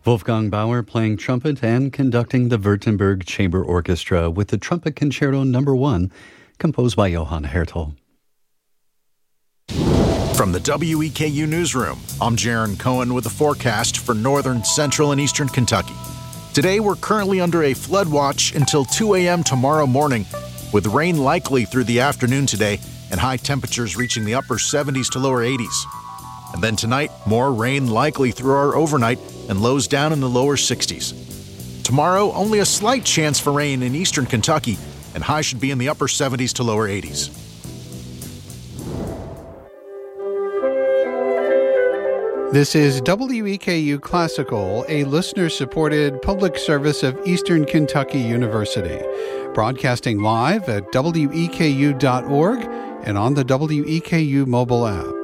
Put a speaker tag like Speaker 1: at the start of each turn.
Speaker 1: Wolfgang Bauer playing trumpet and conducting the Württemberg Chamber Orchestra with the Trumpet Concerto No. 1, composed by Johann Hertel.
Speaker 2: From the WEKU Newsroom, I'm Jaron Cohen with the forecast for northern, central, and eastern Kentucky. Today, we're currently under a flood watch until 2 a.m. tomorrow morning, with rain likely through the afternoon today and high temperatures reaching the upper 70s to lower 80s. And then tonight, more rain likely through our overnight and lows down in the lower 60s. Tomorrow, only a slight chance for rain in eastern Kentucky, and highs should be in the upper 70s to lower 80s.
Speaker 3: This is WEKU Classical, a listener-supported public service of Eastern Kentucky University, broadcasting live at weku.org and on the WEKU mobile app.